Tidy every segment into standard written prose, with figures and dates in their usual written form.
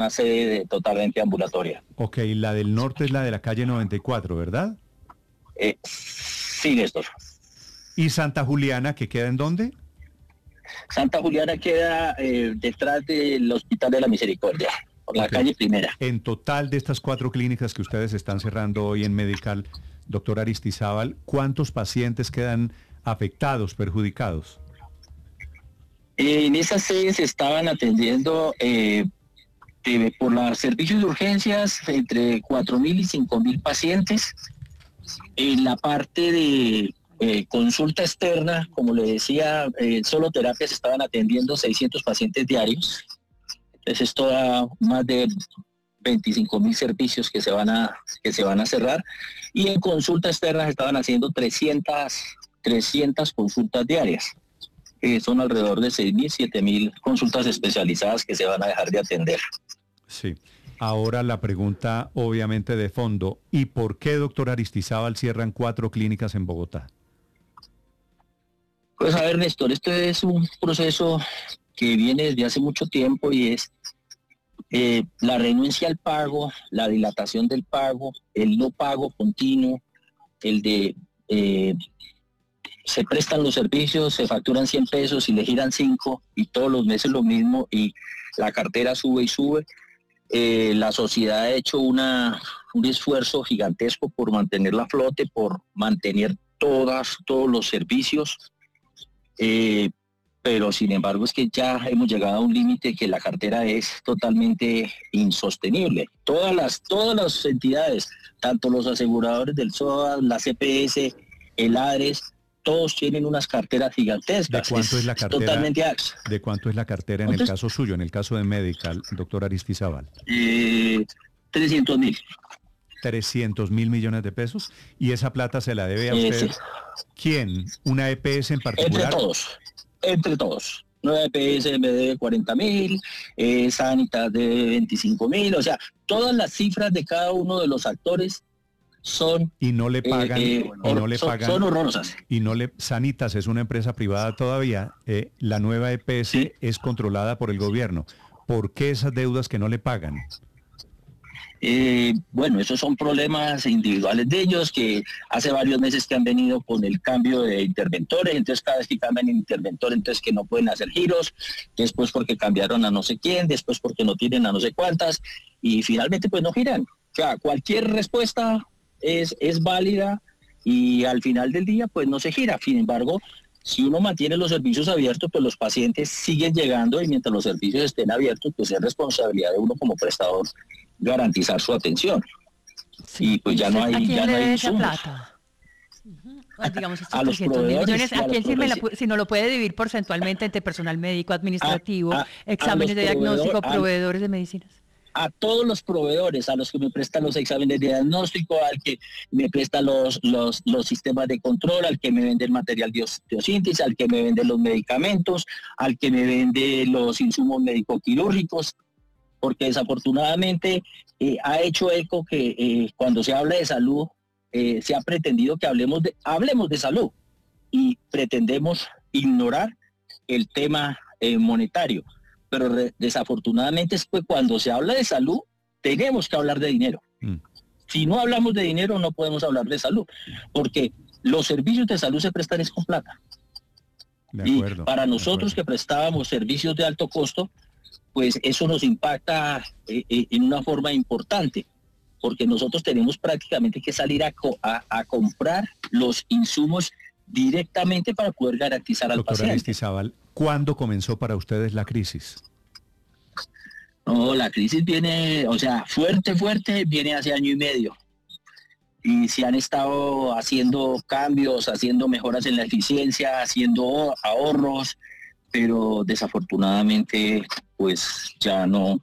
una sede totalmente ambulatoria. Ok, la del norte es la de la calle 94, ¿verdad? Sí, Néstor. ¿Y Santa Juliana, que queda en dónde? Santa Juliana queda detrás del Hospital de la Misericordia, por la calle Primera. En total de estas 4 clínicas que ustedes están cerrando hoy en Medical, doctor Aristizábal, ¿cuántos pacientes quedan afectados, perjudicados? En esas sedes se estaban atendiendo por los servicios de urgencias entre 4.000 y 5.000 pacientes. En la parte de consulta externa, como le decía, solo terapias estaban atendiendo 600 pacientes diarios. Entonces esto da más de 25.000 servicios que se van a cerrar. Y en consulta externa estaban haciendo 300 consultas diarias. Son alrededor de 6.000, 7.000 consultas especializadas que se van a dejar de atender. Sí. Ahora la pregunta obviamente de fondo, ¿y por qué, doctor Aristizábal, cierran 4 clínicas en Bogotá? Pues a ver, Néstor, esto es un proceso que viene desde hace mucho tiempo y es la renuncia al pago, la dilatación del pago, el no pago continuo, el de se prestan los servicios, se facturan 100 pesos y le giran 5 y todos los meses lo mismo y la cartera sube y sube. La sociedad ha hecho un esfuerzo gigantesco por mantener la flote, por mantener todos los servicios, pero sin embargo es que ya hemos llegado a un límite que la cartera es totalmente insostenible. Todas las entidades, tanto los aseguradores del SOA, la CPS, el ADRES, todos tienen unas carteras gigantescas. ¿De cuánto es la cartera? Totalmente. ¿De cuánto es la cartera en el caso suyo, en el caso de Medical, doctor Aristizábal? 300.000. 300.000 millones de pesos. ¿Y esa plata se la debe a usted? Sí. ¿Quién? ¿Una EPS en particular? Entre todos. Nueva EPS me debe 40.000, Sanitas debe 25.000, o sea, todas las cifras de cada uno de los actores son y no le pagan son horrorosas. Y Sanitas es una empresa privada todavía, la nueva EPS es controlada por el gobierno. ¿Por qué esas deudas que no le pagan? Bueno, esos son problemas individuales de ellos que hace varios meses que han venido con el cambio de interventores, entonces cada vez que cambian de interventor, entonces que no pueden hacer giros, después porque cambiaron a no sé quién, después porque no tienen a no sé cuántas y finalmente pues no giran. O sea, cualquier respuesta es válida y al final del día pues no se gira. Sin embargo, si uno mantiene los servicios abiertos, pues los pacientes siguen llegando y mientras los servicios estén abiertos, pues es responsabilidad de uno como prestador garantizar su atención. Sí. Y pues ya no hay... ¿A quién ya le no hay debe esa plata? Digamos, estos a los 300.000 millones, ¿a quién sirve? Si no lo puede dividir porcentualmente entre personal médico, administrativo, exámenes de diagnóstico, proveedores de medicinas. A todos los proveedores, a los que me prestan los exámenes de diagnóstico, al que me presta los sistemas de control, al que me vende el material de osteosíntesis, al que me vende los medicamentos, al que me vende los insumos médico-quirúrgicos, porque desafortunadamente ha hecho eco que cuando se habla de salud, se ha pretendido que hablemos de salud y pretendemos ignorar el tema monetario. Pero desafortunadamente es que cuando se habla de salud, tenemos que hablar de dinero. Si no hablamos de dinero, no podemos hablar de salud, porque los servicios de salud se prestan es con plata. Y para nosotros que prestábamos servicios de alto costo, pues eso nos impacta en una forma importante, porque nosotros tenemos prácticamente que salir a comprar los insumos directamente para poder garantizar al paciente. Doctor Aristizábal, ¿cuándo comenzó para ustedes la crisis? No, la crisis viene, o sea, fuerte, viene hace 1 año y medio. Y se han estado haciendo cambios, haciendo mejoras en la eficiencia, haciendo ahorros, pero desafortunadamente, pues ya no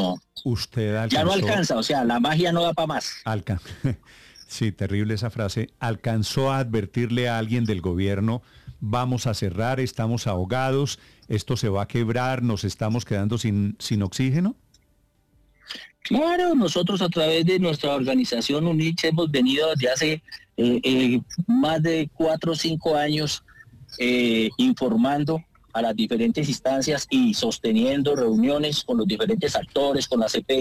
alcanza, o sea, la magia no da para más. Sí, terrible esa frase. ¿Alcanzó a advertirle a alguien del gobierno, vamos a cerrar, estamos ahogados, esto se va a quebrar, nos estamos quedando sin oxígeno? Claro, nosotros a través de nuestra organización UNICH hemos venido desde hace más de 4 o 5 años informando a las diferentes instancias y sosteniendo reuniones con los diferentes actores, con la CPI,